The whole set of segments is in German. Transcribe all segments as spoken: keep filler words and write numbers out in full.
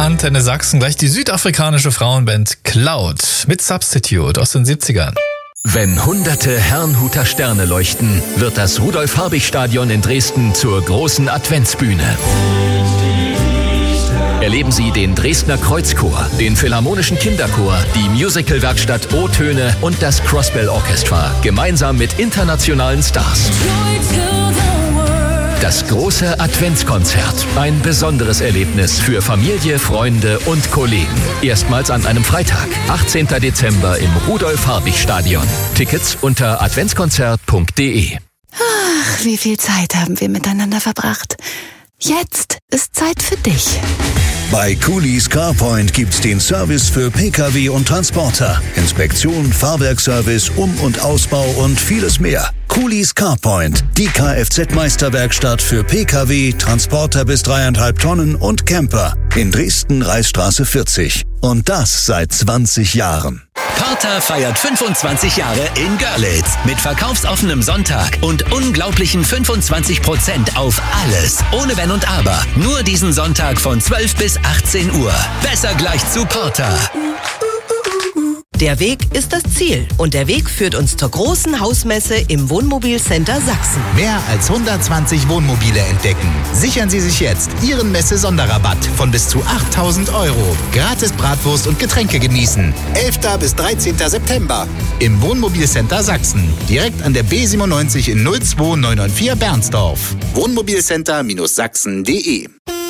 Antenne Sachsen, gleich die südafrikanische Frauenband Cloud mit Substitute aus den siebzigern. Wenn hunderte Herrnhuter Sterne leuchten, wird das Rudolf-Habich-Stadion in Dresden zur großen Adventsbühne. Erleben Sie den Dresdner Kreuzchor, den Philharmonischen Kinderchor, die Musicalwerkstatt O-Töne und das Crossbell Orchestra, gemeinsam mit internationalen Stars. Das große Adventskonzert. Ein besonderes Erlebnis für Familie, Freunde und Kollegen. Erstmals an einem Freitag, achtzehnten Dezember im Rudolf-Habich-Stadion. Tickets unter adventskonzert punkt de. Ach, wie viel Zeit haben wir miteinander verbracht. Jetzt ist Zeit für dich. Bei Coolys CarPoint gibt's den Service für Pkw und Transporter. Inspektion, Fahrwerkservice, Um- und Ausbau und vieles mehr. Coolys CarPoint, die Kfz-Meisterwerkstatt für Pkw, Transporter bis dreieinhalb Tonnen und Camper. In Dresden, Reichsstraße vierzig. Und das seit zwanzig Jahren. Porter feiert fünfundzwanzig Jahre in Görlitz mit verkaufsoffenem Sonntag und unglaublichen fünfundzwanzig Prozent auf alles, ohne Wenn und Aber. Nur diesen Sonntag von zwölf bis achtzehn Uhr. Besser gleich zu Porter. Der Weg ist das Ziel und der Weg führt uns zur großen Hausmesse im Wohnmobilcenter Sachsen. Mehr als hundertzwanzig Wohnmobile entdecken. Sichern Sie sich jetzt Ihren Messe-Sonderrabatt von bis zu achttausend Euro. Gratis Bratwurst und Getränke genießen. elften bis dreizehnten September im Wohnmobilcenter Sachsen. Direkt an der B siebenundneunzig in null zwei neun neun vier Bernsdorf. Wohnmobilcenter Sachsen punkt de.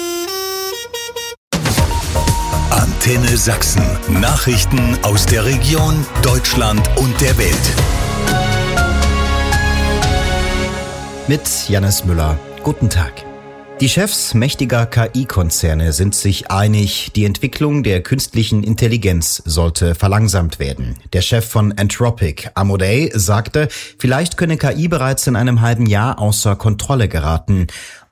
Antenne Sachsen. Nachrichten aus der Region, Deutschland und der Welt. Mit Jannis Müller. Guten Tag. Die Chefs mächtiger K I-Konzerne sind sich einig, die Entwicklung der künstlichen Intelligenz sollte verlangsamt werden. Der Chef von Anthropic, Amodei, sagte, vielleicht könne K I bereits in einem halben Jahr außer Kontrolle geraten.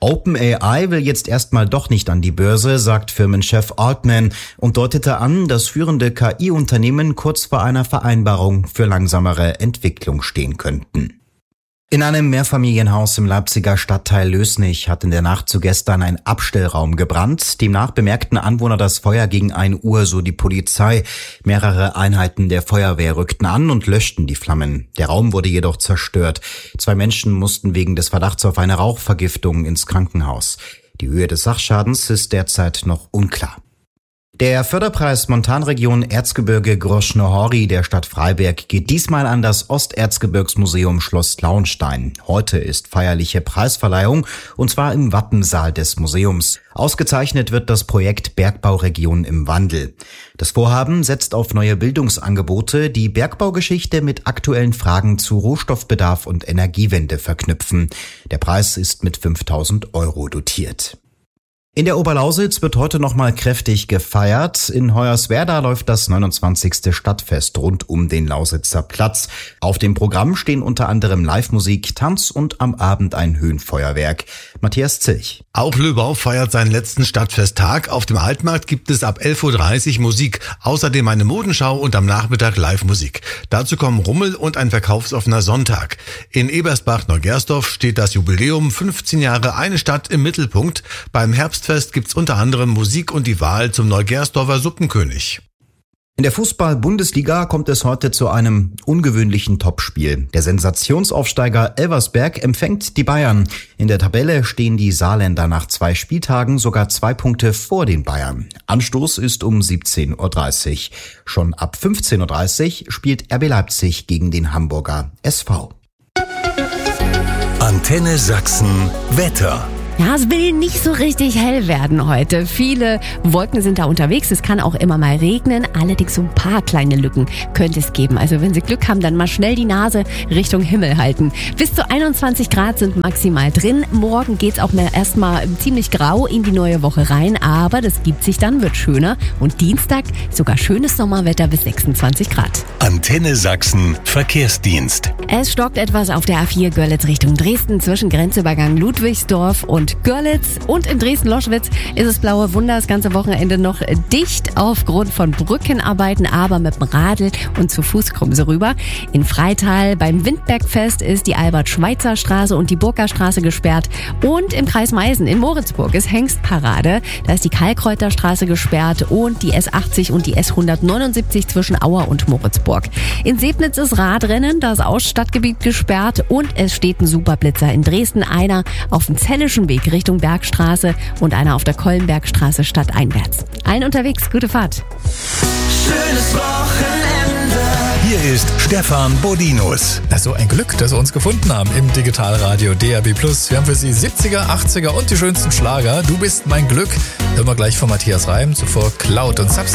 OpenAI will jetzt erstmal doch nicht an die Börse, sagt Firmenchef Altman und deutete an, dass führende K I-Unternehmen kurz vor einer Vereinbarung für langsamere Entwicklung stehen könnten. In einem Mehrfamilienhaus im Leipziger Stadtteil Lößnich hat in der Nacht zu gestern ein Abstellraum gebrannt. Demnach bemerkten Anwohner das Feuer gegen ein Uhr, so die Polizei. Mehrere Einheiten der Feuerwehr rückten an und löschten die Flammen. Der Raum wurde jedoch zerstört. Zwei Menschen mussten wegen des Verdachts auf eine Rauchvergiftung ins Krankenhaus. Die Höhe des Sachschadens ist derzeit noch unklar. Der Förderpreis Montanregion Erzgebirge Groschnohori der Stadt Freiberg geht diesmal an das Osterzgebirgsmuseum Schloss Lauenstein. Heute ist feierliche Preisverleihung und zwar im Wappensaal des Museums. Ausgezeichnet wird das Projekt Bergbauregion im Wandel. Das Vorhaben setzt auf neue Bildungsangebote, die Bergbaugeschichte mit aktuellen Fragen zu Rohstoffbedarf und Energiewende verknüpfen. Der Preis ist mit fünftausend Euro dotiert. In der Oberlausitz wird heute nochmal kräftig gefeiert. In Hoyerswerda läuft das neunundzwanzigste Stadtfest rund um den Lausitzer Platz. Auf dem Programm stehen unter anderem Live-Musik, Tanz und am Abend ein Höhenfeuerwerk. Matthias Zilch. Auch Löbau feiert seinen letzten Stadtfesttag. Auf dem Altmarkt gibt es ab elf Uhr dreißig Musik, außerdem eine Modenschau und am Nachmittag Live-Musik. Dazu kommen Rummel und ein verkaufsoffener Sonntag. In Ebersbach-Neugersdorf steht das Jubiläum fünfzehn Jahre Eine Stadt im Mittelpunkt. Beim Herbst Fest gibt's unter anderem Musik und die Wahl zum Neugersdorfer Suppenkönig. In der Fußball-Bundesliga kommt es heute zu einem ungewöhnlichen Topspiel. Der Sensationsaufsteiger Elversberg empfängt die Bayern. In der Tabelle stehen die Saarländer nach zwei Spieltagen sogar zwei Punkte vor den Bayern. Anstoß ist um siebzehn Uhr dreißig. Schon ab fünfzehn Uhr dreißig spielt R B Leipzig gegen den Hamburger S V. Antenne Sachsen Wetter. Ja, es will nicht so richtig hell werden heute. Viele Wolken sind da unterwegs. Es kann auch immer mal regnen. Allerdings so ein paar kleine Lücken könnte es geben. Also wenn Sie Glück haben, dann mal schnell die Nase Richtung Himmel halten. Bis zu einundzwanzig Grad sind maximal drin. Morgen geht's auch erstmal ziemlich grau in die neue Woche rein. Aber das gibt sich dann, wird schöner. Und Dienstag sogar schönes Sommerwetter bis sechsundzwanzig Grad. Antenne Sachsen Verkehrsdienst. Es stockt etwas auf der A vier Görlitz Richtung Dresden zwischen Grenzübergang Ludwigsdorf und und Görlitz. Und in Dresden-Loschwitz ist es blaue Wunder das ganze Wochenende noch dicht aufgrund von Brückenarbeiten, aber mit dem Radl und zu Fuß kommen sie rüber. In Freital beim Windbergfest ist die Albert-Schweitzer-Straße und die Burgerstraße gesperrt. Und im Kreis Meißen in Moritzburg ist Hengstparade. Da ist die Kalkreuterstraße gesperrt und die S achtzig und die S hundertneunundsiebzig zwischen Auer und Moritzburg. In Sebnitz ist Radrennen, da ist auch Stadtgebiet gesperrt und es steht ein Superblitzer in Dresden. Einer auf dem Zellischen Weg Richtung Bergstraße und einer auf der Kollenbergstraße stadteinwärts. Allen unterwegs, gute Fahrt. Schönes Wochenende. Hier ist Stefan Bodinus. Na, so ein Glück, dass wir uns gefunden haben im Digitalradio D A B Plus. Wir haben für Sie siebziger, achtziger und die schönsten Schlager. Du bist mein Glück. Hören wir gleich von Matthias Reim, zuvor Cloud und Subs.